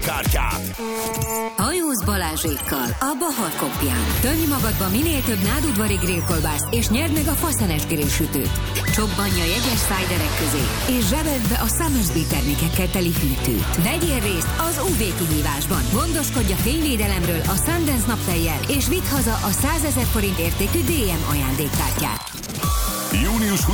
kártyát. Hajóz Balázsékkal a Bahar Kopján. Tömj magadba minél több nádudvari grillkolbászt, és nyerd meg a faszenes grillsütőt. Csobbanj a jegyes szájderek közé, és zsebeld be a Summersby termékekkel teli hűtőt. Vegyél részt az UV-kihívásban. Gondoskodj a fényvédelemről a Sundance naptejjel, és vidd haza a 100 000 forint értékű DM ajándékkártyát. Június